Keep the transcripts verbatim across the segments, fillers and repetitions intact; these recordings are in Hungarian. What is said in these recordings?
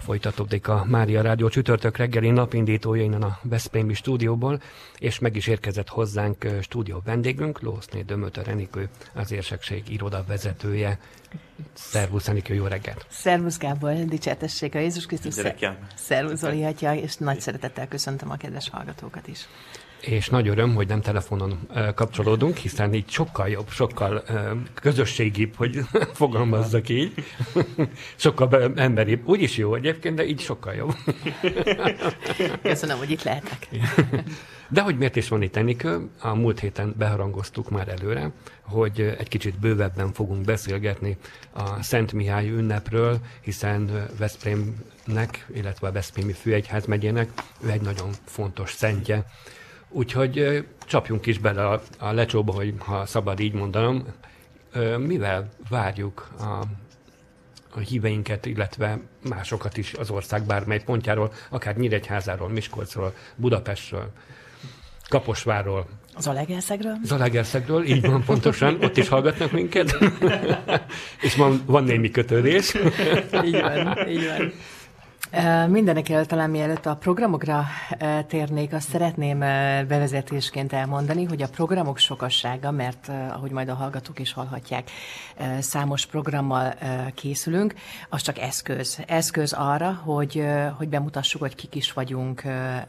Folytatódik a Mária Rádió csütörtök reggeli napindítója innen a veszprémi stúdióból, és meg is érkezett hozzánk stúdió vendégünk, Lószné Dömötör Enikő, az Érsekség iroda vezetője. Szervusz, Enikő, jó reggelt! Szervusz, Gábor, dicsértessék a Jézus Krisztus. Szervusz, Zoli atya, és nagy szeretettel köszöntöm a kedves hallgatókat is. És nagy öröm, hogy nem telefonon uh, kapcsolódunk, hiszen így sokkal jobb, sokkal uh, közösségibb, hogy fogalmazzak így. Sokkal emberibb. Úgyis jó egyébként, de így sokkal jobb. Köszönöm, hogy itt lehetek. De hogy miért is van itt Enikő? A múlt héten beharangoztuk már előre, hogy egy kicsit bővebben fogunk beszélgetni a Szent Mihály ünnepről, hiszen Veszprémnek, illetve a Veszprémi Főegyházmegyének ő egy nagyon fontos szentje. Úgyhogy csapjunk is bele a, a lecsóba, hogy ha szabad így mondanom, mivel várjuk a, a híveinket, illetve másokat is az ország bármely pontjáról, akár Nyíregyházáról, Miskolcról, Budapestről, Kaposvárról. Zalaegerszegről. Zalaegerszegről, így van pontosan, ott is hallgatnak minket, és van, van némi kötődés. Így van, így van. Mindenek előtt, talán mielőtt a programokra térnék, azt szeretném bevezetésként elmondani, hogy a programok sokassága, mert ahogy majd a hallgatók is hallhatják, számos programmal készülünk, az csak eszköz. Eszköz arra, hogy, hogy bemutassuk, hogy kik is vagyunk,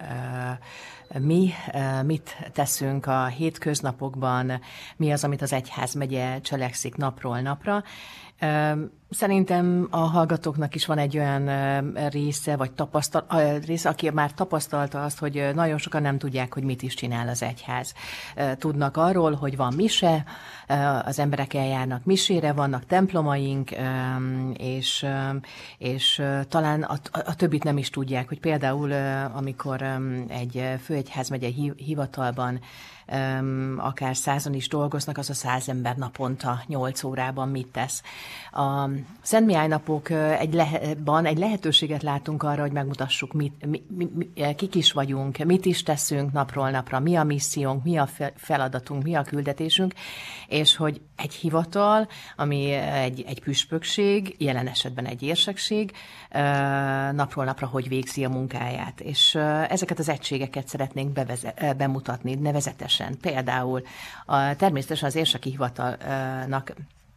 mi, mit teszünk a hétköznapokban, mi az, amit az egyházmegye cselekszik napról napra. Szerintem a hallgatóknak is van egy olyan része, vagy tapasztal, része, aki már tapasztalta azt, hogy nagyon sokan nem tudják, hogy mit is csinál az egyház. Tudnak arról, hogy van mise, az emberek eljárnak misére, vannak templomaink, és, és talán a, a többit nem is tudják, hogy például amikor egy főegyházmegye hivatalban akár százan is dolgoznak, az a száz ember naponta nyolc órában mit tesz. A Szent Mihály napok egy, lehe, egy lehetőséget látunk arra, hogy megmutassuk, mit, mi, mi, kik is vagyunk, mit is teszünk napról napra, mi a missziónk, mi a feladatunk, mi a küldetésünk, és hogy egy hivatal, ami egy, egy püspökség, jelen esetben egy érsekség, napról napra hogy végzi a munkáját. És ezeket az egységeket szeretnénk beveze, bemutatni nevezetesen. Például a, természetesen az érseki hivatalnak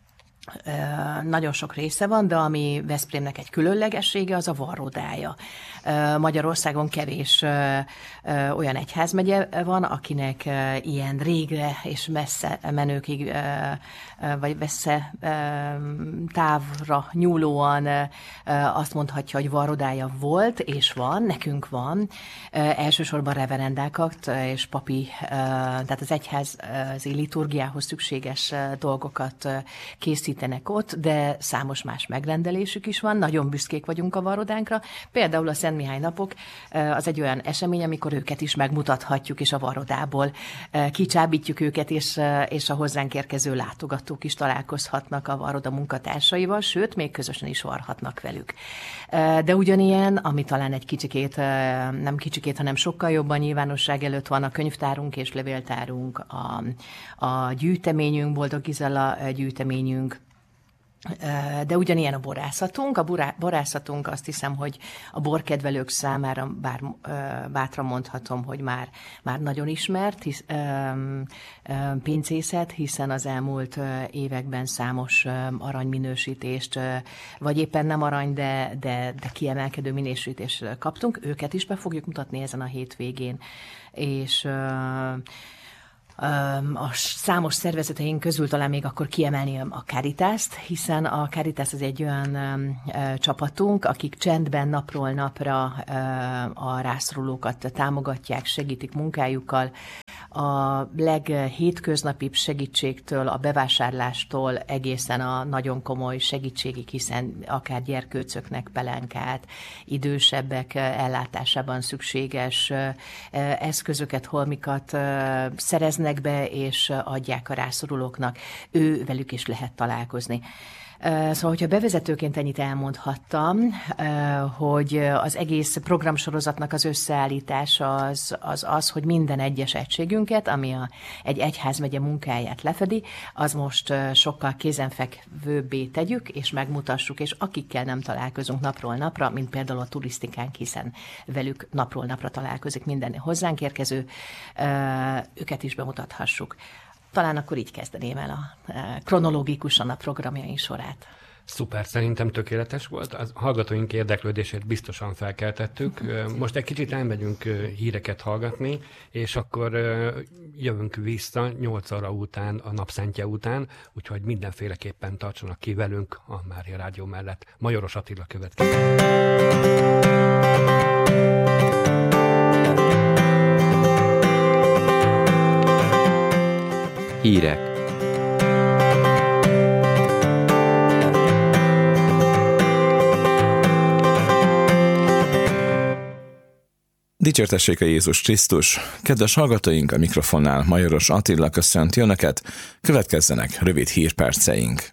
nagyon sok része van, de ami Veszprémnek egy különlegessége, az a varrodája. Magyarországon kevés olyan egyházmegye van, akinek ilyen régre és messze menőkig, vagy messze távra nyúlóan azt mondhatja, hogy varrodája volt, és van, nekünk van. Elsősorban reverendákat és papi, tehát az egyházi liturgiához szükséges dolgokat készítenek ott, de számos más megrendelésük is van, nagyon büszkék vagyunk a varrodánkra. Például a Szent Mihály napok az egy olyan esemény, amikor őket is megmutathatjuk, és a varrodából kicsábítjuk őket, és, és a hozzánk érkező látogatók is találkozhatnak a varroda munkatársaival, sőt, még közösen is varhatnak velük. De ugyanilyen, ami talán egy kicsikét, nem kicsikét, hanem sokkal jobban nyilvánosság előtt van, a könyvtárunk és levéltárunk, a, a gyűjteményünk, Boldog Gizella gyűjteményünk, de ugyanilyen a borászatunk. A borászatunk, azt hiszem, hogy a borkedvelők számára bár bátran mondhatom, hogy már, már nagyon ismert hisz, pincészet, hiszen az elmúlt években számos aranyminősítést, vagy éppen nem arany, de, de, de kiemelkedő minősítést kaptunk. Őket is be fogjuk mutatni ezen a hétvégén. És a számos szervezeteink közül talán még akkor kiemelném a Caritást, hiszen a Caritas az egy olyan ö, csapatunk, akik csendben napról napra ö, a rászorulókat támogatják, segítik munkájukkal. A leghétköznapibb segítségtől, a bevásárlástól egészen a nagyon komoly segítségig, hiszen akár gyerkőcöknek pelenkát, idősebbek ellátásában szükséges eszközöket, holmikat szereznek be, és adják a rászorulóknak. Ő velük is lehet találkozni. Szóval, hogyha bevezetőként ennyit elmondhattam, hogy az egész programsorozatnak az összeállítása az az, az hogy minden egyes egységünket, ami a, egy egyházmegye munkáját lefedi, az most sokkal kézenfekvőbbé tegyük, és megmutassuk, és akikkel nem találkozunk napról napra, mint például a turisztikánk, hiszen velük napról napra találkozik minden hozzánk érkező, őket is bemutathassuk. Talán akkor így kezdeném el a, kronológikusan a programjaink sorát. Szuper, szerintem tökéletes volt. A hallgatóink érdeklődését biztosan felkeltettük. Most egy kicsit elmegyünk híreket hallgatni, és akkor jövünk vissza nyolc óra után, a napszentje után, úgyhogy mindenféleképpen tartsanak ki velünk a Mária Rádió mellett. Majoros Attila következik. Hírek. Dicsértessék a Jézus Krisztus! Kedves hallgatóink, a mikrofonnál Majoros Attila köszönti Önöket, következzenek rövid hírperceink.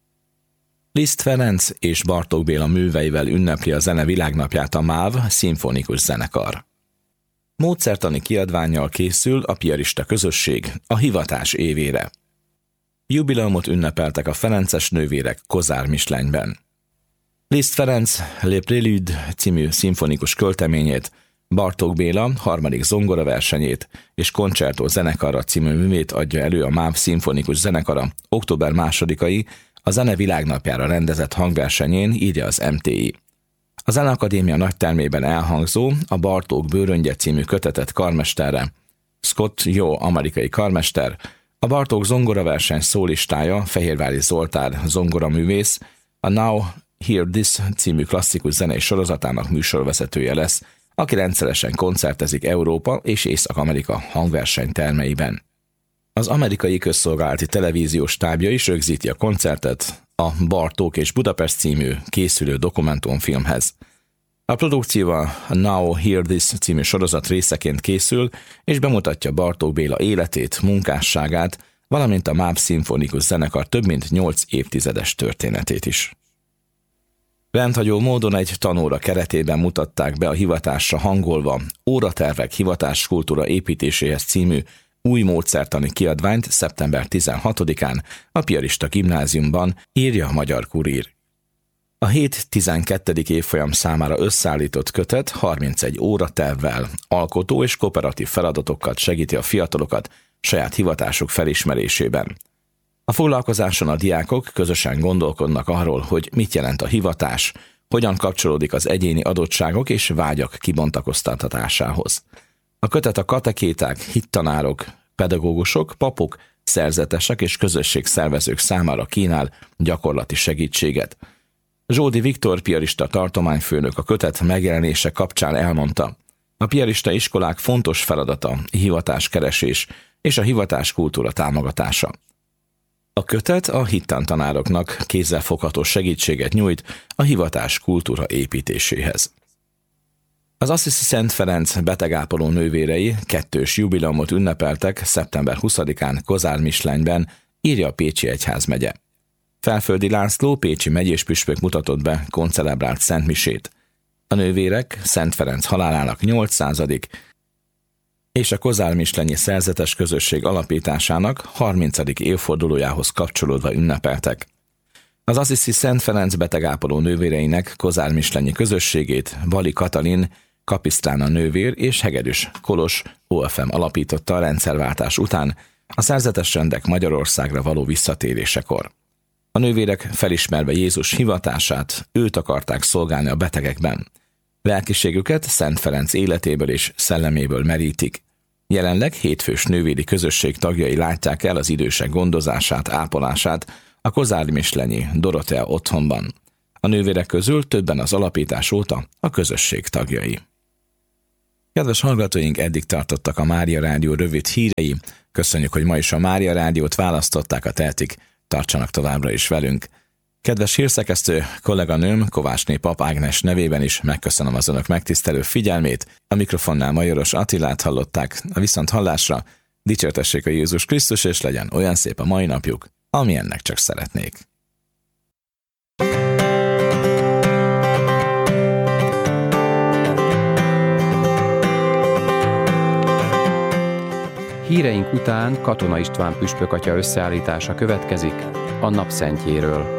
Liszt Ferenc és Bartók Béla műveivel ünnepli a zene világnapját a MÁV szimfonikus zenekar. Módszertani kiadvánnyal készül a piarista közösség a hivatás évére. Jubileumot ünnepeltek a ferences nővérek Kozár Mislenyben. Liszt Ferenc Le Prélude című szimfonikus költeményét, Bartók Béla harmadik zongoraversenyét és Concerto zenekarra című művét adja elő a MÁV szimfonikus zenekara október másodikai a Zene Világnapjára rendezett hangversenyén, írja az em té i. A Zeneakadémia nagytermében elhangzó, a Bartók Bőröngye című kötetet karmesterre, Scott Jó amerikai karmester, a Bartók zongoraverseny szólistája Fehérvári Zoltán zongoraművész, a Now Hear This című klasszikus zenei sorozatának műsorvezetője lesz, aki rendszeresen koncertezik Európa és Észak-Amerika hangversenytermeiben. Az amerikai közszolgálati televíziós stábja is rögzíti a koncertet a Bartók és Budapest című készülő dokumentumfilmhez. A produkció a Now Hear This című sorozat részeként készül, és bemutatja Bartók Béla életét, munkásságát, valamint a MÁV szimfonikus zenekar több mint nyolc évtizedes történetét is. Rendhagyó módon egy tanóra keretében mutatták be a hivatásra hangolva Óratervek hivatáskultúra építéséhez című új módszertani kiadványt szeptember tizenhatodikán a Piarista Gimnáziumban, írja a Magyar Kurír. A hét tizenkettedik évfolyam számára összeállított kötet harmincegy óratervvel, alkotó és kooperatív feladatokkal segíti a fiatalokat saját hivatásuk felismerésében. A foglalkozáson a diákok közösen gondolkodnak arról, hogy mit jelent a hivatás, hogyan kapcsolódik az egyéni adottságok és vágyak kibontakoztatásához. A kötet a katekéták, hittanárok, pedagógusok, papok, szerzetesek és közösségszervezők számára kínál gyakorlati segítséget. Zsódi Viktor piarista tartományfőnök a kötet megjelenése kapcsán elmondta, a piarista iskolák fontos feladata hivatáskeresés és a hivatáskultúra támogatása. A kötet a hittantanároknak kézzelfogható segítséget nyújt a hivatás kultúra építéséhez. Az Assisi Szent Ferenc betegápoló nővérei kettős jubileumot ünnepeltek szeptember huszadikán Kozár Mislenyben, írja a Pécsi Egyházmegye. Felföldi László pécsi megyéspüspök mutatott be koncelebrált szentmisét. A nővérek Szent Ferenc halálának nyolcszázadik és a Kozár Mislenyi szerzetes közösség alapításának harmincadik évfordulójához kapcsolódva ünnepeltek. Az Assisi Szent Ferenc betegápoló nővéreinek Kozár Mislenyi közösségét Bali Katalin, Kapisztrána nővér és Hegedűs Kolos o ef em alapította a rendszerváltás után a szerzetes rendek Magyarországra való visszatérésekor. A nővérek felismerve Jézus hivatását, őt akarták szolgálni a betegekben. Lelkiségüket Szent Ferenc életéből és szelleméből merítik. Jelenleg hétfős nővéri közösség tagjai látják el az idősek gondozását, ápolását a Kozár Mislenyi Dorotea otthonban. A nővérek közül többen az alapítás óta a közösség tagjai. Kedves hallgatóink, eddig tartottak a Mária Rádió rövid hírei. Köszönjük, hogy ma is a Mária Rádiót választották, a tehetik, tartsanak továbbra is velünk. Kedves hírszerkesztő kolléganőm, Kovácsné Pap Ágnes nevében is megköszönöm az önök megtisztelő figyelmét. A mikrofonnál Majoros Attilát hallották, a viszonthallásra. Dicsértessék a Jézus Krisztus, és legyen olyan szép a mai napjuk, amilyennek csak szeretnék. Híreink után Katona István püspök atya összeállítása következik a napszentjéről.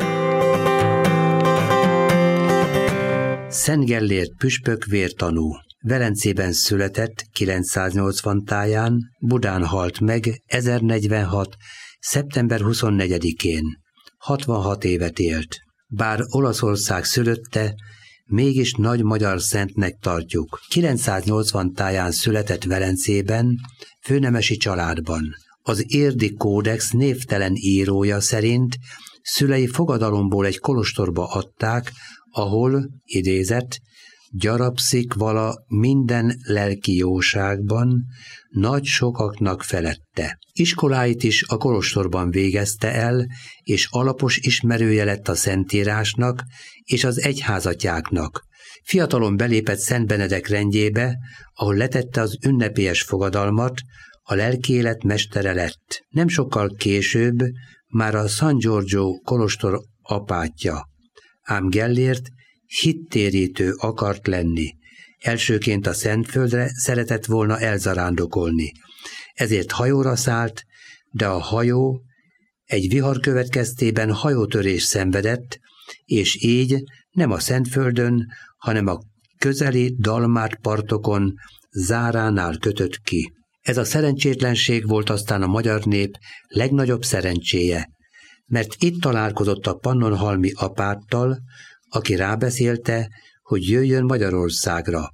Szent Gellért püspök vértanú. Velencében született kilencszáznyolcvan táján, Budán halt meg ezernegyvenhat. szeptember huszonnegyedikén. hatvanhat évet élt. Bár Olaszország szülötte, mégis nagy magyar szentnek tartjuk. kilencszáznyolcvan táján született Velencében, főnemesi családban. Az Érdi Kódex névtelen írója szerint szülei fogadalomból egy kolostorba adták, ahol, idézet, gyarapszik vala minden lelki jóságban, nagy sokaknak felette. Iskoláit is a kolostorban végezte el, és alapos ismerője lett a szentírásnak és az egyházatjáknak. Fiatalon belépett Szent Benedek rendjébe, ahol letette az ünnepélyes fogadalmat, a lelkiélet mestere lett. Nem sokkal később már a San Giorgio kolostor apátja. Ám Gellért hittérítő akart lenni. Elsőként a Szentföldre szeretett volna elzarándokolni. Ezért hajóra szállt, de a hajó egy vihar következtében hajótörés szenvedett, és így nem a Szentföldön, hanem a közeli Dalmát partokon Záránál kötött ki. Ez a szerencsétlenség volt aztán a magyar nép legnagyobb szerencséje, mert itt találkozott a pannonhalmi apáttal, aki rábeszélte, hogy jöjjön Magyarországra.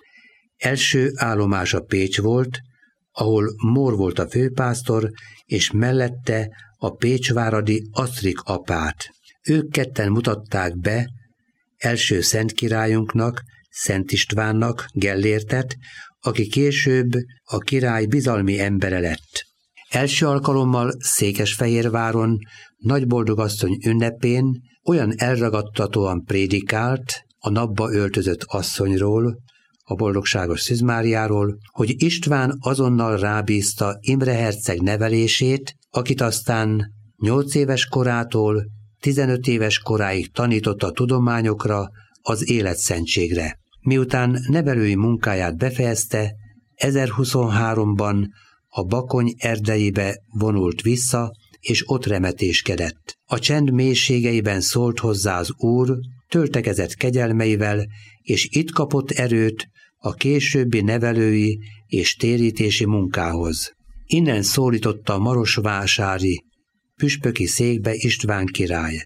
Első állomása Pécs volt, ahol Mór volt a főpásztor, és mellette a pécsváradi Asztrik apát. Ők ketten mutatták be első szent királyunknak, Szent Istvánnak Gellértet, aki később a király bizalmi embere lett. Első alkalommal Székesfehérváron Nagyboldogasszony ünnepén olyan elragadtatóan prédikált a napba öltözött asszonyról, a boldogságos Szűz Máriáról, hogy István azonnal rábízta Imre herceg nevelését, akit aztán nyolc éves korától tizenöt éves koráig tanított a tudományokra, az életszentségre. Miután nevelői munkáját befejezte, ezerhuszonháromban a Bakony erdeibe vonult vissza, és ott remetéskedett. A csend mélységeiben szólt hozzá az Úr, töltekezett kegyelmeivel, és itt kapott erőt a későbbi nevelői és térítési munkához. Innen szólította a marosvásári püspöki székbe István király.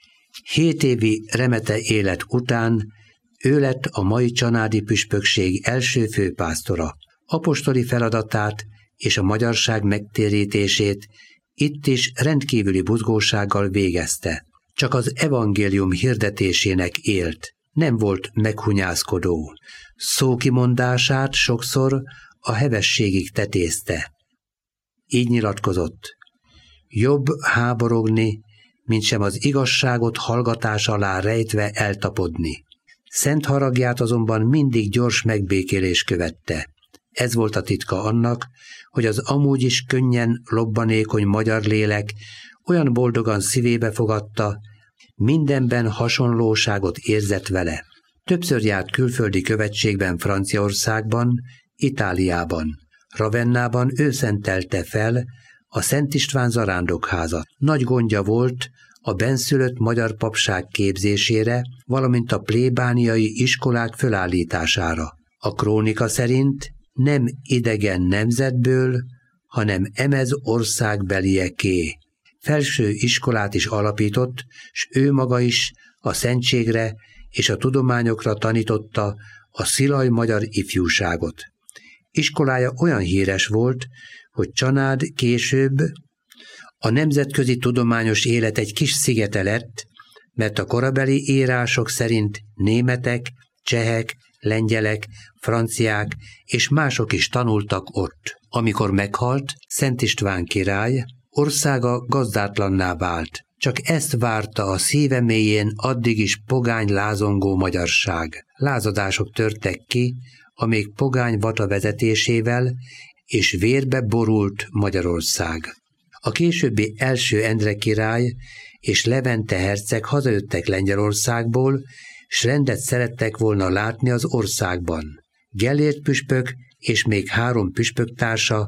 Hét évi remete élet után ő lett a mai csanádi püspökség első főpásztora. Apostoli feladatát és a magyarság megtérítését itt is rendkívüli buzgósággal végezte. Csak az evangélium hirdetésének élt, nem volt meghunyászkodó. Szókimondását sokszor a hevességig tetézte. Így nyilatkozott: jobb háborogni, mint sem az igazságot hallgatás alá rejtve eltapodni. Szent haragját azonban mindig gyors megbékélés követte. Ez volt a titka annak, hogy az amúgy is könnyen lobbanékony magyar lélek olyan boldogan szívébe fogadta, mindenben hasonlóságot érzett vele. Többször járt külföldi követségben Franciaországban, Itáliában. Ravennában ő szentelte fel a Szent István zarándokházat. Nagy gondja volt a bennszülött magyar papság képzésére, valamint a plébániai iskolák fölállítására. A krónika szerint nem idegen nemzetből, hanem emez országbelieké. Felső iskolát is alapított, s ő maga is a szentségre és a tudományokra tanította a szilaj magyar ifjúságot. Iskolája olyan híres volt, hogy Csanád később a nemzetközi tudományos élet egy kis szigete lett, mert a korabeli írások szerint németek, csehek, lengyelek, franciák és mások is tanultak ott. Amikor meghalt, Szent István király, országa gazdátlanná vált. Csak ezt várta a szíve mélyén addig is pogány lázongó magyarság. Lázadások törtek ki a még pogány vata vezetésével, és vérbe borult Magyarország. A későbbi első Endre király és Levente herceg hazajöttek Lengyelországból, s rendet szerettek volna látni az országban. Gellért püspök és még három püspöktársa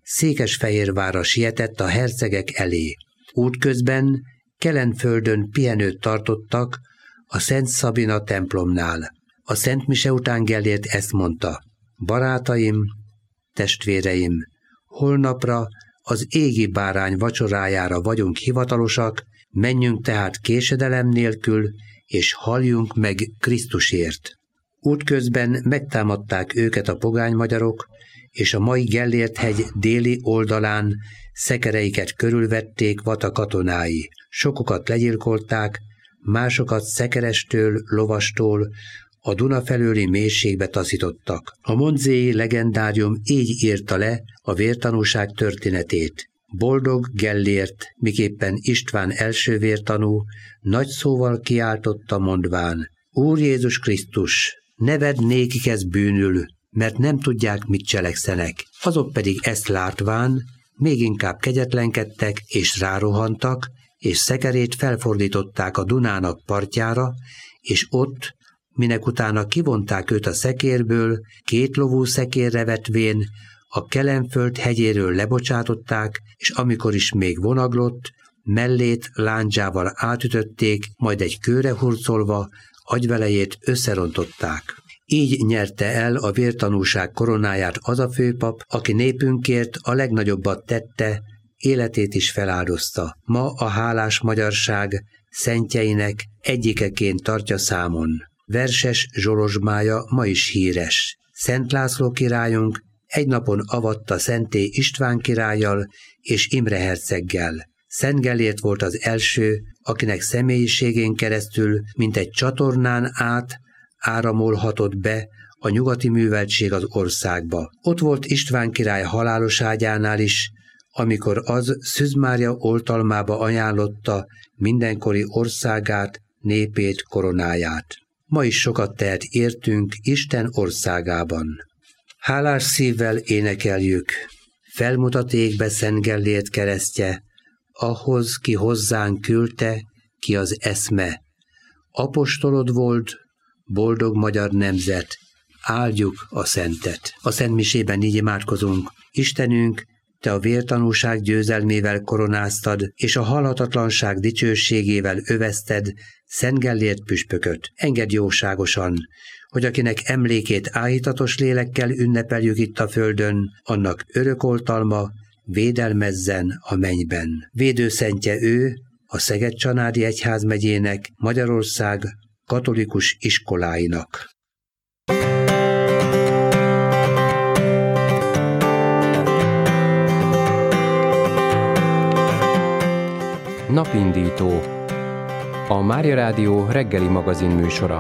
Székesfehérvárra sietett a hercegek elé. Útközben Kelenföldön pihenőt tartottak a Szent Szabina templomnál. A Szent Mise után Gellért ezt mondta: barátaim, testvéreim, holnapra az égi bárány vacsorájára vagyunk hivatalosak, menjünk tehát késedelem nélkül, és halljunk meg Krisztusért. Útközben megtámadták őket a pogány magyarok, és a mai Gellért-hegy déli oldalán szekereiket körülvették vata katonái. Sokukat legyilkolták, másokat szekerestől, lovastól a Duna felőli mélységbe taszítottak. A mondzéi legendárium így írta le a vértanúság történetét. Boldog Gellért, miképpen István első vértanú, nagy szóval kiáltotta mondván: Úr Jézus Krisztus, ne vedd nékik ez bűnül, mert nem tudják, mit cselekszenek. Azok pedig ezt látván még inkább kegyetlenkedtek és rárohantak, és szekerét felfordították a Dunának partjára, és ott, minek utána kivonták őt a szekérből, két lovú szekérre vetvén, a Kelenföld hegyéről lebocsátották, és amikor is még vonaglott, mellét lándzsával átütötték, majd egy kőre hurcolva agyvelejét összerontották. Így nyerte el a vértanúság koronáját az a főpap, aki népünkért a legnagyobbat tette, életét is feláldozta. Ma a hálás magyarság szentjeinek egyikeként tartja számon. Verses zsolozsmája ma is híres. Szent László királyunk egy napon avatta Szenté István királlyal és Imre herceggel. Szent Gellért volt az első, akinek személyiségén keresztül, mint egy csatornán át, áramolhatott be a nyugati műveltség az országba. Ott volt István király halálos ágyánál is, amikor az Szűz Mária oltalmába ajánlotta mindenkori országát, népét, koronáját. Ma is sokat tehet értünk Isten országában. Hálás szívvel énekeljük: felmutat égbe Szent Gellért keresztje, ahhoz, ki hozzánk küldte, ki az eszme. Apostolod volt, boldog magyar nemzet, áldjuk a szentet. A Szent Misében így imádkozunk: Istenünk, te a vértanúság győzelmével koronáztad, és a halhatatlanság dicsőségével övezted Szent Gellért püspököt. Engedd jóságosan, hogy akinek emlékét áhítatos lélekkel ünnepeljük itt a földön, annak örök oltalma védelmezzen a mennyben. Védőszentje ő, a Szeged-Csanádi Egyházmegyének, Magyarország katolikus iskoláinak. Napindító. A Mária Rádió reggeli magazin műsora.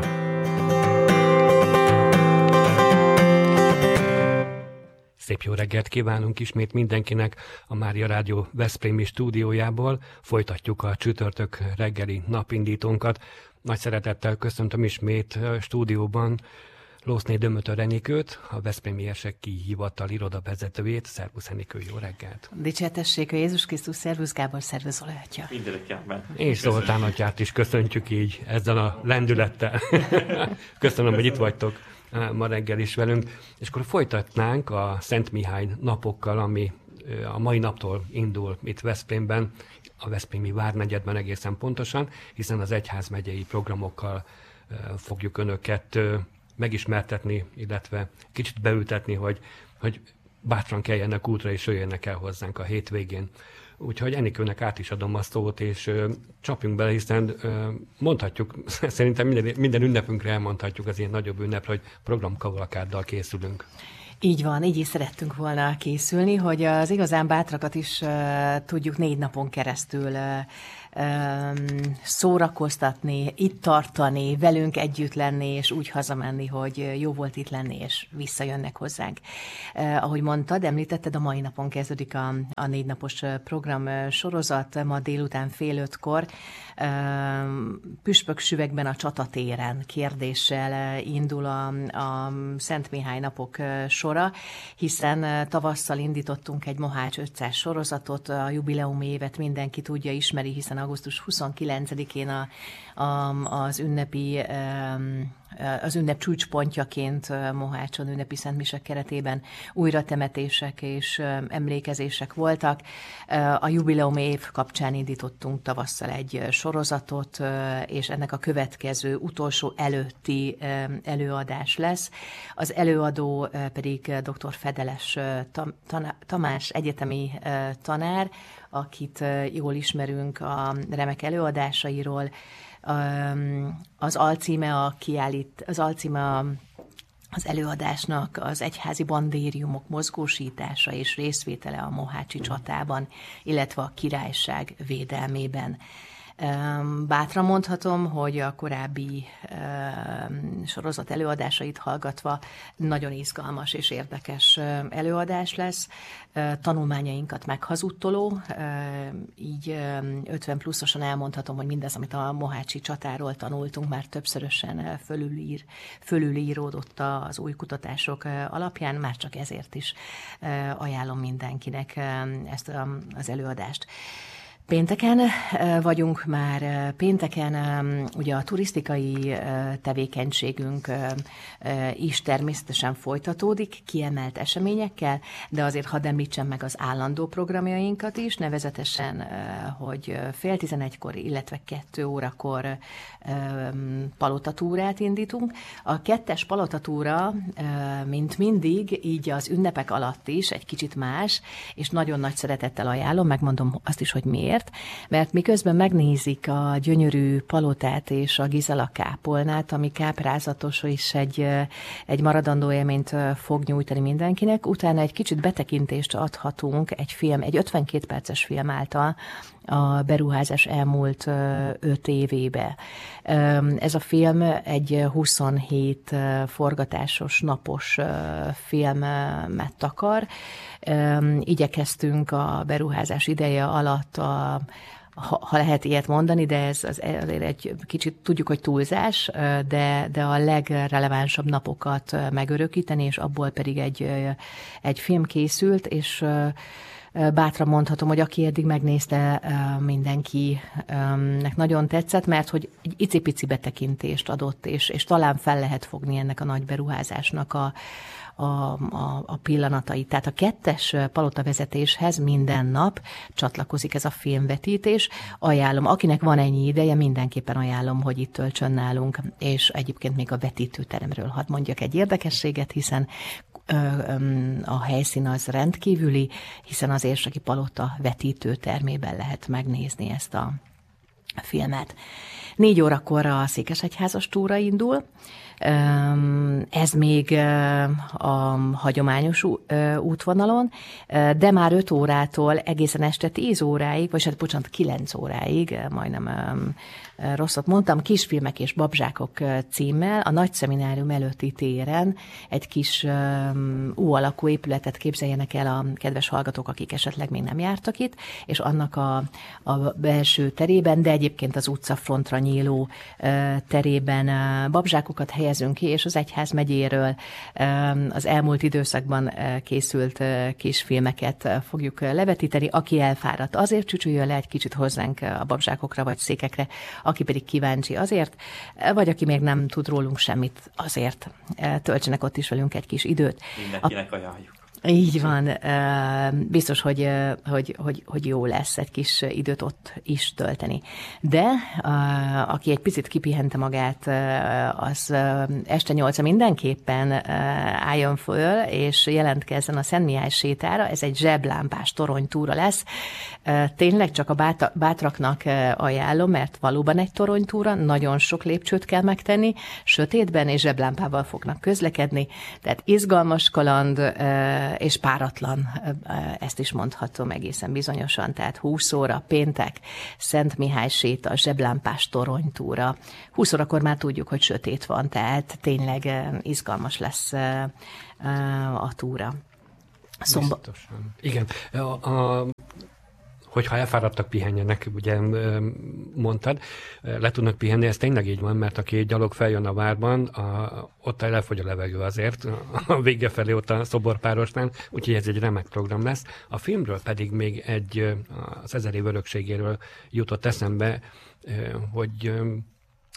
Szép jó reggelt kívánunk ismét mindenkinek a Mária Rádió veszprémi stúdiójából. Folytatjuk a csütörtök reggeli napindítónkat. Nagy szeretettel köszöntöm ismét stúdióban Lószné Dömötör Enikőt, a Veszprémi Érseki Hivatal irodavezetőjét. Szervusz Enikő, jó reggelt! Dicsértessék a Jézus Krisztus, szervusz Gábor, szervusz Zola atya. És Zoltán atyát is köszöntjük így ezzel a lendülettel. Köszönöm, hogy itt vagytok ma reggel is velünk. És akkor folytatnánk a Szent Mihály napokkal, ami a mai naptól indul itt Veszprémben, a Veszprémi Várnegyedben egészen pontosan, hiszen az egyházmegyei programokkal fogjuk önöket megismertetni, illetve kicsit beültetni, hogy, hogy bátran keljenek útra, és jöjjenek el hozzánk a hétvégén. Úgyhogy Enikőnek át is adom a szót, és ö, csapjunk bele, hiszen ö, mondhatjuk, szerintem minden, minden ünnepünkre elmondhatjuk az ilyen nagyobb ünnepre, hogy programkavalkáddal készülünk. Így van, így is szerettünk volna készülni, hogy az igazán bátrakat is uh, tudjuk négy napon keresztül uh, um, szórakoztatni, itt tartani, velünk együtt lenni, és úgy hazamenni, hogy jó volt itt lenni, és visszajönnek hozzánk. Uh, ahogy mondtad, említetted, a mai napon kezdődik a, a négy napos program sorozat, ma délután fél ötkor, uh, Püspöksüvegben a csatatéren kérdéssel indul a, a Szent Mihály napok sora, hiszen tavasszal indítottunk egy Mohács ötszáz sorozatot, a jubileumi évet mindenki tudja, ismeri, hiszen augusztus huszonkilencedikén a, a, az ünnepi um, az ünnep csúcspontjaként Mohácson ünnepi szentmisek keretében újratemetések és emlékezések voltak. A jubileum év kapcsán indítottunk tavasszal egy sorozatot, és ennek a következő, utolsó előtti előadás lesz. Az előadó pedig dr. Fedeles Tamás egyetemi tanár, akit jól ismerünk a remek előadásairól. Az alcíme a kiállít, az alcíme az előadásnak az egyházi bandériumok mozgósítása és részvétele a mohácsi csatában, illetve a királyság védelmében. Bátran mondhatom, hogy a korábbi sorozat előadásait hallgatva nagyon izgalmas és érdekes előadás lesz. Tanulmányainkat meghazudtoló, így ötven pluszosan elmondhatom, hogy mindez, amit a mohácsi csatáról tanultunk, már többszörösen fölülír, fölülíródott az új kutatások alapján, már csak ezért is ajánlom mindenkinek ezt az előadást. Pénteken vagyunk már, pénteken ugye a turisztikai tevékenységünk is természetesen folytatódik, kiemelt eseményekkel, de azért hadd említsem meg az állandó programjainkat is, nevezetesen, hogy fél tizenegykor, illetve kettő órakor palotatúrát indítunk. A kettes palotatúra, mint mindig, így az ünnepek alatt is egy kicsit más, és nagyon nagy szeretettel ajánlom, megmondom azt is, hogy miért. Mert miközben megnézik a gyönyörű palotát és a Gizela kápolnát, ami káprázatos és egy, egy maradandó élményt fog nyújtani mindenkinek, utána egy kicsit betekintést adhatunk egy film, egy ötvenkét perces film által a beruházás elmúlt öt évébe. Ez a film egy huszonhét forgatásos, napos filmet takar. Igyekeztünk a beruházás ideje alatt a Ha, ha lehet ilyet mondani, de ez az, azért egy kicsit tudjuk, hogy túlzás, de, de a legrelevánsabb napokat megörökíteni, és abból pedig egy, egy film készült, és bátran mondhatom, hogy aki eddig megnézte, mindenkinek nagyon tetszett, mert hogy egy icipici betekintést adott, és, és talán fel lehet fogni ennek a nagy beruházásnak a, A, a, a pillanatait. Tehát a kettes palotavezetéshez minden nap csatlakozik ez a filmvetítés. Ajánlom, akinek van ennyi ideje, mindenképpen ajánlom, hogy itt töltsön nálunk, és egyébként még a vetítőteremről hadd mondjak egy érdekességet, hiszen ö, ö, a helyszín az rendkívüli, hiszen az Érseki Palota vetítőtermében lehet megnézni ezt a filmet. Négy órakor a székesegyházas túra indul. Ez még a hagyományos útvonalon, de már öt órától egészen este tíz óráig, vagy hát bocsánat, kilenc óráig, majdnem rosszat mondtam, Kisfilmek és babzsákok címmel a nagy szeminárium előtti téren egy kis U alakú épületet képzeljenek el a kedves hallgatók, akik esetleg még nem jártak itt, és annak a, a belső terében, de egyébként az utcafrontra nyíló terében babzsákokat helyezünk ki, és az egyházmegyéről az elmúlt időszakban készült kisfilmeket fogjuk levetíteni. Aki elfáradt, azért csücsüljön le egy kicsit hozzánk a babzsákokra vagy székekre, aki pedig kíváncsi azért, vagy aki még nem tud rólunk semmit, azért töltsenek ott is velünk egy kis időt. Mindenkinek ajánljuk. Így van, biztos, hogy, hogy, hogy, hogy jó lesz egy kis időt ott is tölteni. De aki egy picit kipihente magát, az este nyolcra mindenképpen álljon föl, és jelentkezzen a Szent Mihály sétára. Ez egy zseblámpás toronytúra lesz. Tényleg csak a bátraknak ajánlom, mert valóban egy toronytúra, nagyon sok lépcsőt kell megtenni, sötétben és zseblámpával fognak közlekedni, tehát izgalmas kaland, és páratlan, ezt is mondhatom egészen bizonyosan, tehát húsz óra, péntek, Szent Mihály séta, zseblámpás toronytúra. húsz órakor már tudjuk, hogy sötét van, tehát tényleg izgalmas lesz a túra. Szomba... Igen. A, a... hogyha elfáradtak, pihenjenek, ugye mondtad, le tudnak pihenni, ez tényleg így van, mert aki gyalog feljön a várban, a, ott elfogy a levegő azért, a vége felé ott a szoborpárosnál, úgyhogy ez egy remek program lesz. A filmről pedig még egy, az ezer év örökségéről jutott eszembe, hogy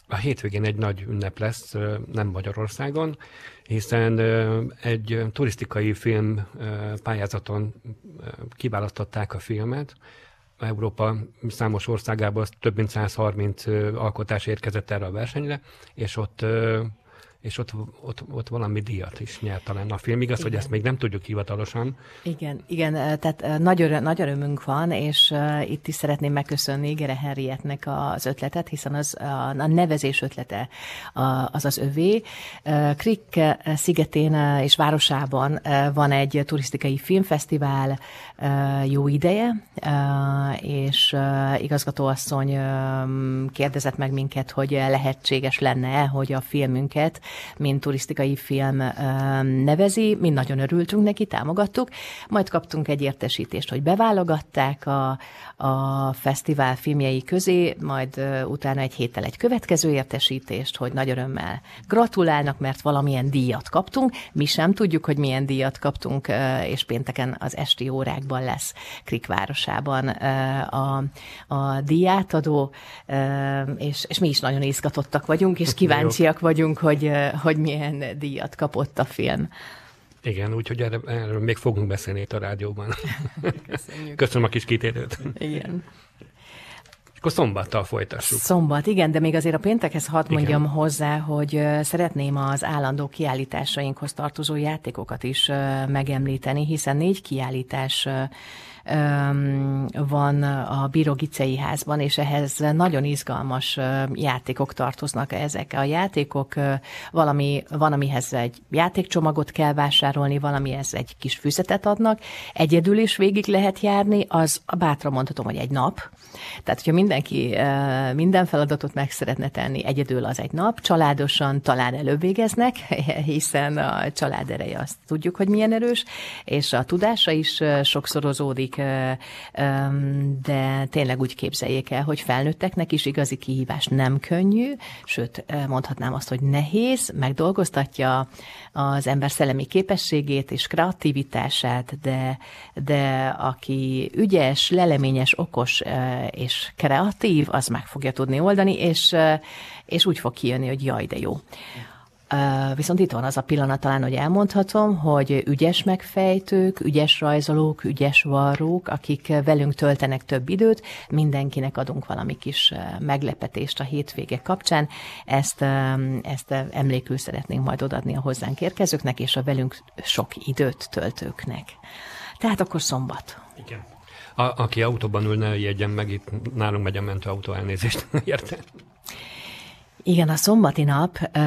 A hétvégén egy nagy ünnep lesz, nem Magyarországon, hiszen egy turisztikai film pályázaton kiválasztották a filmet. Európa számos országából több mint száz harminc alkotás érkezett erre a versenyre, és ott és ott, ott, ott valami díjat is nyert talán a film. Igaz, igen, hogy ezt még nem tudjuk hivatalosan. Igen, igen, tehát nagy, öröm, nagy örömünk van, és uh, itt is szeretném megköszönni Gere Henrietnek az ötletet, hiszen az, a, a nevezés ötlete a, az az övé. Uh, Krik szigetén uh, és városában uh, van egy turisztikai filmfesztivál uh, jó ideje, uh, és uh, igazgatóasszony uh, kérdezett meg minket, hogy lehetséges lenne, hogy a filmünket mint turisztikai film nevezi, mi nagyon örültünk neki, támogattuk, majd kaptunk egy értesítést, hogy beválogatták a, a fesztivál filmjei közé, majd utána egy héttel egy következő értesítést, hogy nagy örömmel gratulálnak, mert valamilyen díjat kaptunk, mi sem tudjuk, hogy milyen díjat kaptunk, és pénteken az esti órákban lesz Krik városában a, a díjátadó, és, és mi is nagyon izgatottak vagyunk, és kíváncsiak vagyunk, hogy hogy milyen díjat kapott a film. Igen, úgyhogy erről, erről még fogunk beszélni itt a rádióban. Köszönjük. Köszönöm a kis kitérőt. Igen. És akkor szombattal folytassuk. Szombat, igen, de még azért a péntekhez hadd mondjam igen. hozzá, hogy szeretném az állandó kiállításainkhoz tartozó játékokat is megemlíteni, hiszen négy kiállítás van a Bíró-Gicei házban, és ehhez nagyon izgalmas játékok tartoznak. Ezek a játékok, valami, van, amihez egy játékcsomagot kell vásárolni, valamihez egy kis füzetet adnak, egyedül is végig lehet járni, az bátran mondhatom, hogy egy nap. Tehát, hogyha mindenki minden feladatot meg szeretne tenni, egyedül az egy nap, családosan talán előbb végeznek, hiszen a család ereje azt tudjuk, hogy milyen erős, és a tudása is sokszorozódik, de tényleg úgy képzeljék el, hogy felnőtteknek is igazi kihívás, nem könnyű, sőt, mondhatnám azt, hogy nehéz, megdolgoztatja az ember szellemi képességét és kreativitását, de, de aki ügyes, leleményes, okos és kreatív, az meg fogja tudni oldani, és, és úgy fog kijönni, hogy jaj, de jó. Uh, viszont itt van az a pillanat talán, hogy elmondhatom, hogy ügyes megfejtők, ügyes rajzolók, ügyes varrók, akik velünk töltenek több időt, mindenkinek adunk valami kis meglepetést a hétvége kapcsán. Ezt, ezt emlékül szeretnénk majd odaadni a hozzánk érkezőknek, és a velünk sok időt töltőknek. Tehát akkor szombat. Igen. A, aki autóban ül, ne jegyen meg, itt nálunk megy a mentőautó, elnézést, érted? Igen, a szombati nap, uh,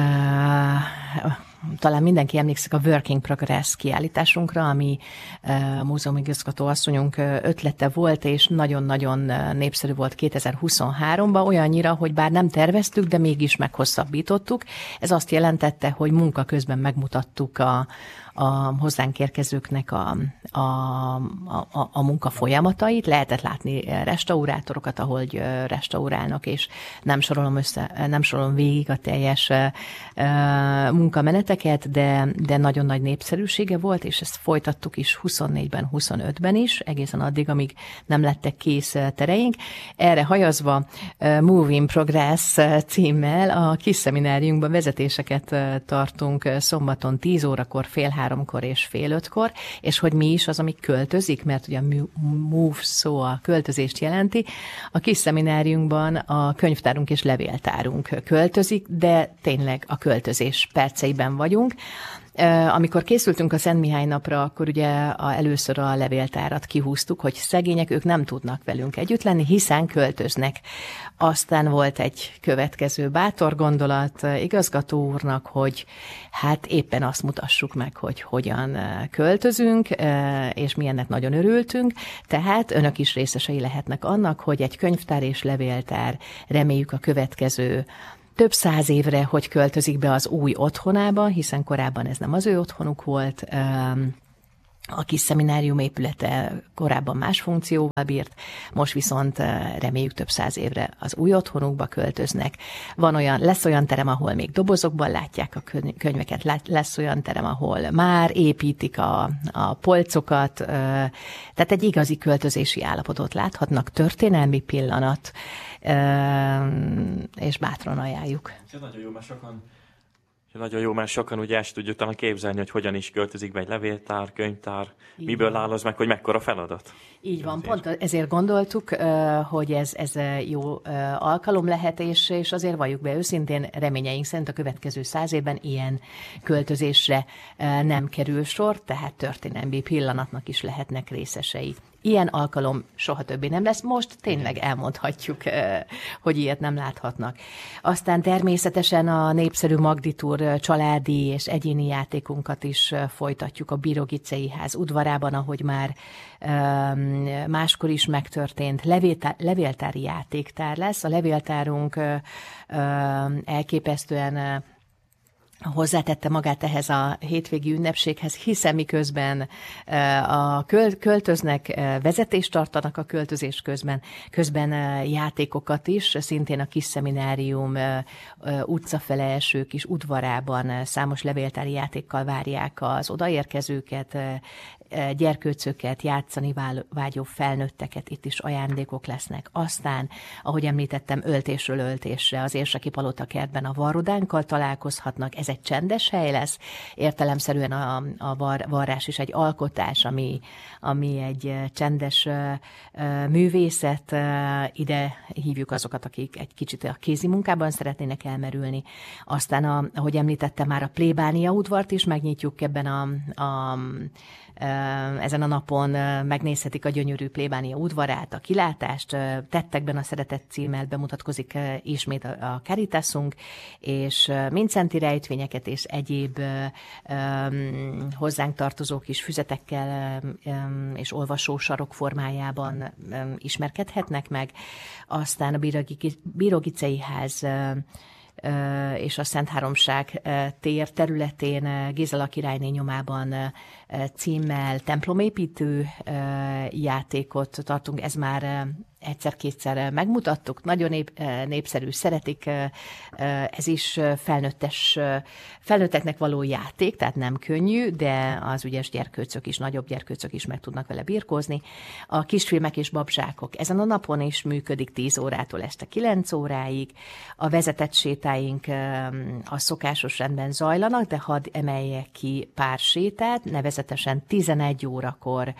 talán mindenki emlékszik a Working Progress kiállításunkra, ami uh, a múzeumigazgató asszonyunk ötlete volt, és nagyon-nagyon népszerű volt kétezer-huszonháromban, olyannyira, hogy bár nem terveztük, de mégis meghosszabbítottuk. Ez azt jelentette, hogy munka közben megmutattuk a a hozzánk érkezőknek a, a, a, a munka folyamatait. Lehetett látni restaurátorokat, ahogy restaurálnak, és nem sorolom, össze, nem sorolom végig a teljes munkameneteket, de, de nagyon nagy népszerűsége volt, és ezt folytattuk is huszonnégyben, huszonötben is, egészen addig, amíg nem lettek kész tereink. Erre hajazva Move in Progress címmel a kis szemináriumban vezetéseket tartunk szombaton tíz órakor, fél háromkor és fél ötkor, és hogy mi is az, ami költözik, mert ugye a move szó a költözést jelenti. A kis szemináriumban a könyvtárunk és levéltárunk költözik, de tényleg a költözés perceiben vagyunk. Amikor készültünk a Szent Mihály napra, akkor ugye a, először a levéltárat kihúztuk, hogy szegények, ők nem tudnak velünk együtt lenni, hiszen költöznek. Aztán volt egy következő bátor gondolat igazgató úrnak, hogy hát éppen azt mutassuk meg, hogy hogyan költözünk, és mi ennek nagyon örültünk. Tehát önök is részesei lehetnek annak, hogy egy könyvtár és levéltár, reméljük a következő több száz évre, hogy költözik be az új otthonába, hiszen korábban ez nem az ő otthonuk volt, A kis szeminárium épülete korábban más funkcióval bírt, most viszont reméljük több száz évre az új otthonukba költöznek. Van olyan, lesz olyan terem, ahol még dobozokban látják a könyveket, lesz olyan terem, ahol már építik a, a polcokat, tehát egy igazi költözési állapotot láthatnak, történelmi pillanat, és bátran ajánljuk. Ez nagyon jó, mert sokan Nagyon jó, mert sokan ugye ezt tudjuk talán képzelni, hogy hogyan is költözik be egy levéltár, könyvtár, így miből áll az meg, hogy mekkora feladat. Így van, pont ezért gondoltuk, hogy ez, ez jó alkalom lehet, és, és azért valljuk be őszintén, reményeink szerint a következő száz évben ilyen költözésre nem kerül sor, tehát történelmi pillanatnak is lehetnek részesei. Ilyen alkalom soha többé nem lesz. Most tényleg elmondhatjuk, hogy ilyet nem láthatnak. Aztán természetesen a népszerű Magdi-túr családi és egyéni játékunkat is folytatjuk a Birogicei ház udvarában, ahogy már máskor is megtörtént. Levéltár, levéltári játéktár lesz. A levéltárunk elképesztően hozzátette magát ehhez a hétvégi ünnepséghez, hiszen miközben a költöznek, vezetést tartanak a költözés közben, közben játékokat is, szintén a kis szeminárium utcafele első kis udvarában számos levéltári játékkal várják az odaérkezőket, gyerkőcöket, játszani vágyó felnőtteket, itt is ajándékok lesznek. Aztán, ahogy említettem, öltésről öltésre az Érseki Palota kertben a varrodánkkal találkozhatnak. Ez egy csendes hely lesz, értelemszerűen a, a var, varrás is egy alkotás, ami, ami egy csendes uh, művészet. Uh, ide hívjuk azokat, akik egy kicsit a kézi munkában szeretnének elmerülni. Aztán, a, ahogy említettem, már a plébánia udvart is megnyitjuk ebben a, a ezen a napon megnézhetik a gyönyörű plébánia udvarát, a kilátást, tettekben a szeretet címmel bemutatkozik ismét a Caritasunk, és Mincenti rejtvényeket és egyéb hozzánk tartozó kis füzetekkel és olvasósarok formájában ismerkedhetnek meg. Aztán a Birogicei ház és a Szent Háromság tér területén Gézala királyné nyomában címmel templomépítő játékot tartunk. Ez már egyszer-kétszer megmutattuk, nagyon nép, népszerű, szeretik. Ez is felnőttes, felnőtteknek való játék, tehát nem könnyű, de az ügyes gyerkőcök is, nagyobb gyerkőcök is meg tudnak vele birkózni. A kisfilmek és babzsákok ezen a napon is működik tíz órától este kilenc óráig. A vezetett sétáink a szokásos rendben zajlanak, de hadd emeljek ki pár sétát, nevezetesen tizenegy órakor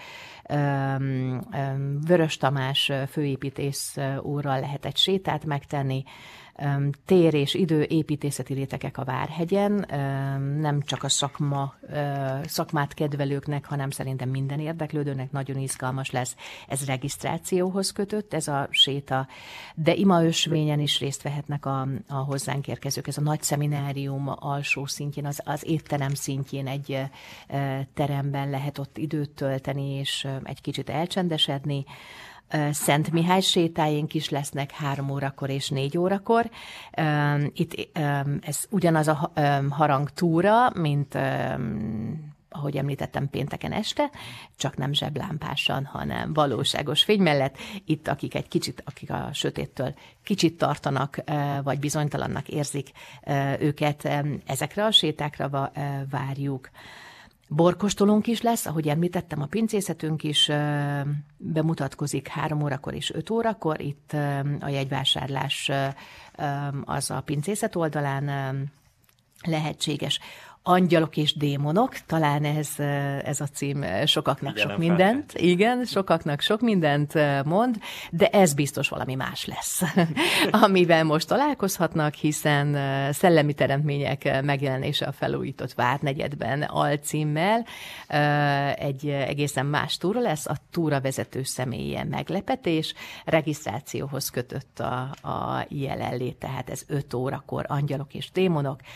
Vörös Tamás főépítész úrral lehet egy sétát megtenni, tér és idő építészeti rétegek a Várhegyen, nem csak a szakma, szakmát kedvelőknek, hanem szerintem minden érdeklődőnek nagyon izgalmas lesz. Ez regisztrációhoz kötött, ez a séta, de imaösvényen is részt vehetnek a, a hozzánk érkezők. Ez a nagy szeminárium alsó szintjén, az, az étterem szintjén egy teremben lehet ott időt tölteni, és egy kicsit elcsendesedni. Szent Mihály sétáink is lesznek három órakor és négy órakor. Itt ez ugyanaz a harangtúra, mint ahogy említettem, pénteken este, csak nem zseblámpásan, hanem valóságos fény mellett. Itt, akik egy kicsit, akik a sötéttől kicsit tartanak, vagy bizonytalannak érzik őket, ezekre a sétákra várjuk. Borkostolónk is lesz, ahogy említettem, a pincészetünk is bemutatkozik három órakor és öt órakor. Itt a jegyvásárlás az a pincészet oldalán lehetséges. Angyalok és démonok, talán ez, ez a cím sokaknak igen, sok mindent, fel. igen, sokaknak sok mindent mond, de ez biztos valami más lesz, amivel most találkozhatnak, hiszen szellemi teremtmények megjelenése a felújított Várnegyedben alcímmel egy egészen más túra lesz, a túra vezető személye meglepetés, regisztrációhoz kötött a, a jelenlét, tehát ez öt órakor Angyalok és démonok.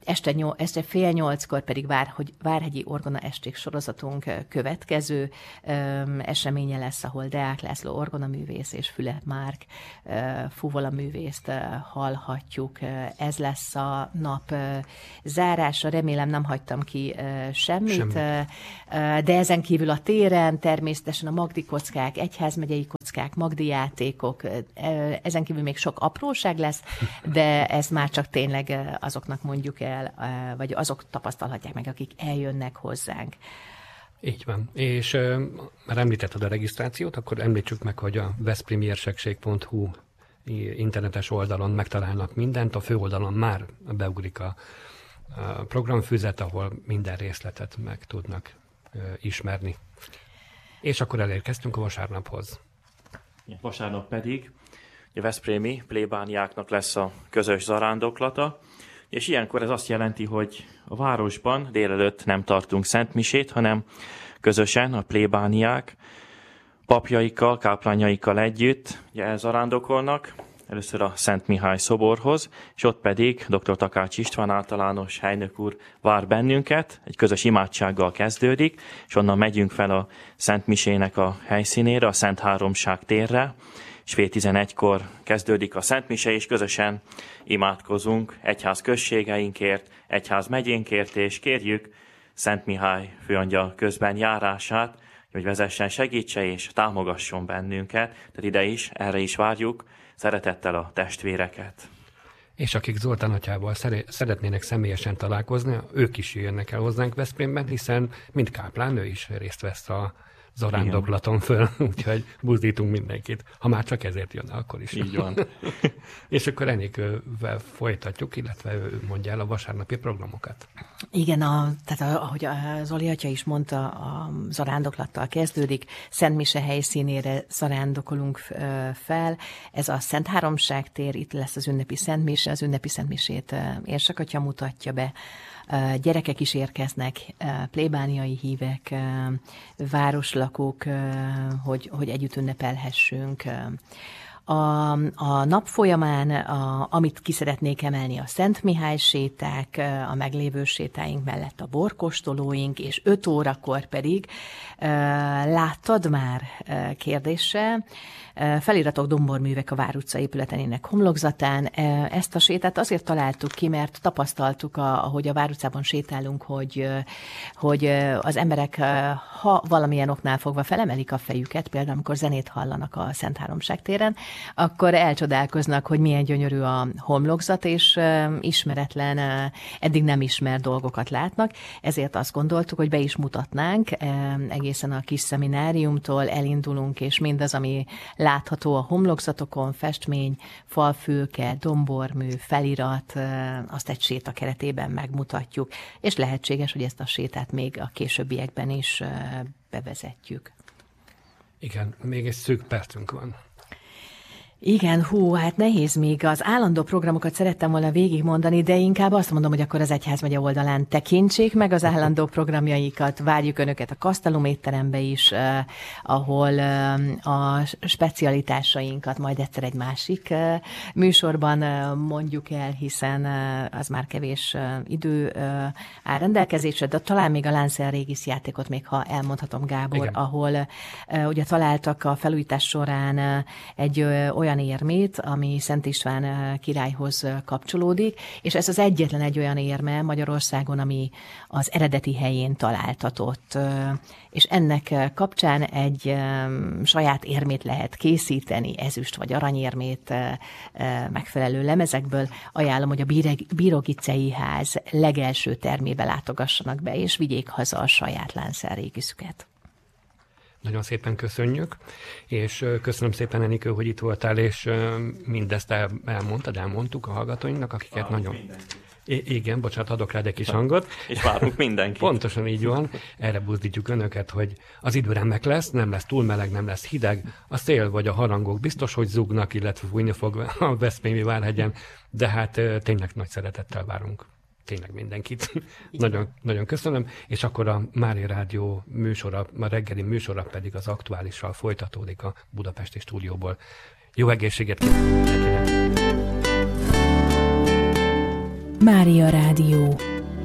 este, nyol, este fél nyolckor pedig Vár, hogy Várhegyi Orgona Esték sorozatunk következő um, eseménye lesz, ahol Deák László orgonaművész és Füle Márk uh, fuvola művészt uh, hallhatjuk. Uh, ez lesz a nap uh, zárása, remélem nem hagytam ki uh, semmit, Semmi. uh, de ezen kívül a téren természetesen a Magdi kockák, egyházmegyei kockák, Magdi játékok, uh, ezen kívül még sok apróság lesz, de ez már csak tényleg azoknak mondjuk el, vagy azok tapasztalhatják meg, akik eljönnek hozzánk. Így van. És uh, már említetted a regisztrációt, akkor említsük meg, hogy a veszprémi érsekség pont hu internetes oldalon megtalálnak mindent, a főoldalon már beugrik a, a programfüzet, ahol minden részletet meg tudnak uh, ismerni. És akkor elérkeztünk a vasárnaphoz. Vasárnap pedig a veszprémi plébániáknak lesz a közös zarándoklata, és ilyenkor ez azt jelenti, hogy a városban délelőtt nem tartunk szentmisét, hanem közösen a plébániák papjaikkal, káplányaikkal együtt ugye elzarándokolnak, először a Szent Mihály szoborhoz, és ott pedig dr. Takács István általános helynök úr vár bennünket, egy közös imádsággal kezdődik, és onnan megyünk fel a Szent Misének a helyszínére, a Szent Háromság térre, és fél tizenegykor kezdődik a Szent Mise, és közösen imádkozunk egyház községeinkért, egyház megyénkért, és kérjük Szent Mihály főangyal közben járását, hogy vezessen, segítse és támogasson bennünket. Tehát ide is, erre is várjuk szeretettel a testvéreket. És akik Zoltán atyával szeretnének személyesen találkozni, ők is jönnek el hozzánk Veszprémben, hiszen mind káplán ő is részt vesz a zarándoklaton föl, úgyhogy buzdítunk mindenkit. Ha már csak ezért jönne, akkor is. Így van. És akkor Enikővel folytatjuk, illetve ő mondja el a vasárnapi programokat. Igen, a, tehát ahogy a Zoli atya is mondta, a zarándoklattal kezdődik, Szent Mise helyszínére zarándokolunk fel. Ez a Szent Háromság tér, itt lesz az ünnepi Szent Mise, az ünnepi Szent Misét érsek atya mutatja be. Gyerekek is érkeznek, plébániai hívek, városlakók, hogy, hogy együtt ünnepelhessünk. A, a nap folyamán, a, amit ki szeretnék emelni, a Szent Mihály séták, a meglévő sétáink mellett a borkóstolóink, és öt órakor pedig láttad már kérdése, feliratok domborművek a Vár utca épületenének homlokzatán. Ezt a sétát azért találtuk ki, mert tapasztaltuk, ahogy a Vár utcában sétálunk, hogy, hogy az emberek, ha valamilyen oknál fogva felemelik a fejüket, például amikor zenét hallanak a Szent Háromság téren, akkor elcsodálkoznak, hogy milyen gyönyörű a homlokzat, és ismeretlen, eddig nem ismert dolgokat látnak. Ezért azt gondoltuk, hogy be is mutatnánk, egészen a kis szemináriumtól elindulunk, és mindaz, ami látható a homlokzatokon, festmény, falfülke, dombormű, felirat, azt egy séta keretében megmutatjuk, és lehetséges, hogy ezt a sétát még a későbbiekben is bevezetjük. Igen, még egy szűk percünk van. Igen, hú, hát nehéz még. Az állandó programokat szerettem volna végigmondani, de inkább azt mondom, hogy akkor az egyházmegye oldalán tekintsék meg az állandó programjaikat. Várjuk Önöket a Kasztalum étterembe is, eh, ahol eh, a specialitásainkat majd egyszer egy másik eh, műsorban eh, mondjuk el, hiszen eh, az már kevés eh, idő eh, áll rendelkezésre, de talán még a Lánszer Régis játékot még, ha elmondhatom, Gábor, igen, ahol eh, ugye találtak a felújítás során eh, egy eh, olyan olyan érmét, ami Szent István királyhoz kapcsolódik, és ez az egyetlen egy olyan érme Magyarországon, ami az eredeti helyén találtatott. És ennek kapcsán egy saját érmét lehet készíteni, ezüst vagy aranyérmét megfelelő lemezekből. Ajánlom, hogy a Bírogicei ház legelső termébe látogassanak be, és vigyék haza a saját Lánszer Régiszüket. Nagyon szépen köszönjük, és köszönöm szépen, Enikő, hogy itt voltál, és mindezt el, elmondtad, elmondtuk a hallgatóinknak, akiket várunk nagyon... I- igen, bocsánat, adok rád egy kis hangot. És várunk mindenkit. Pontosan így van. Erre buzdítjuk Önöket, hogy az idő remek lesz, nem lesz túl meleg, nem lesz hideg, a szél vagy a harangok biztos, hogy zúgnak, illetve fújni fog a Veszprémi Várhegyen, de hát tényleg nagy szeretettel várunk. Tényleg mindenkit. nagyon, nagyon köszönöm, és akkor a Mária Rádió műsora, a reggeli műsora pedig az Aktuálissal folytatódik a budapesti stúdióból. Jó egészséget kívánok! Mária Rádió.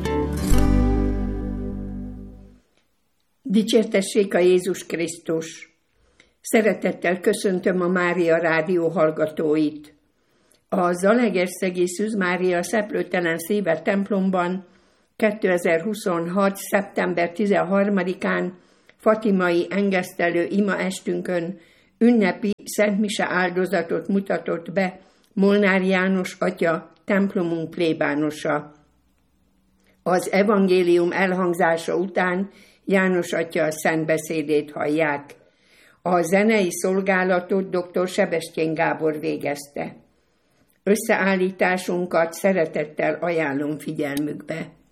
Dicsértessék a Jézus Krisztus! Szeretettel köszöntöm a Mária Rádió hallgatóit. A zalaegerszegi Szűz Mária Szeplőtelen Szíve templomban kétezer-huszonhat. szeptember tizenharmadikán fatimai engesztelő ima estünkön ünnepi szentmise áldozatot mutatott be Molnár János atya, templomunk plébánosa. Az evangélium elhangzása után János atya szentbeszédét hallják. A zenei szolgálatot dr. Sebestyén Gábor végezte. Összeállításunkat szeretettel ajánlom figyelmükbe.